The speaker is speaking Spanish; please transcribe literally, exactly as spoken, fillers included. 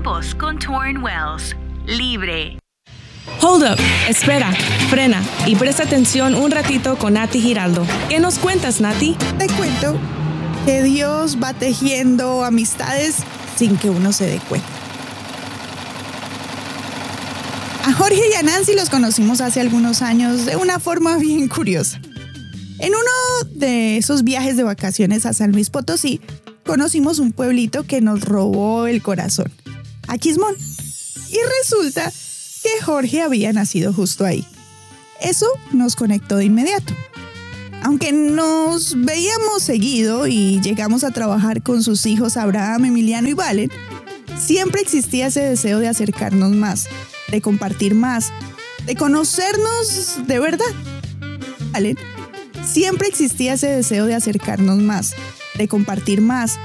Tiempos con Torrin Wells. Libre. Hold up, espera, frena y presta atención un ratito con Nati Giraldo. ¿Qué nos cuentas, Nati? Te cuento que Dios va tejiendo amistades sin que uno se dé cuenta. A Jorge y a Nancy los conocimos hace algunos años de una forma bien curiosa. En uno de esos viajes de vacaciones a San Luis Potosí, conocimos un pueblito que nos robó el corazón, Aquismón. Y resulta que Jorge había nacido justo ahí. Eso nos conectó de inmediato. Aunque nos veíamos seguido y llegamos a trabajar con sus hijos Abraham, Emiliano y Valen, siempre existía ese deseo de acercarnos más, de compartir más, de conocernos de verdad. Valen, siempre existía ese deseo de acercarnos más, de compartir más,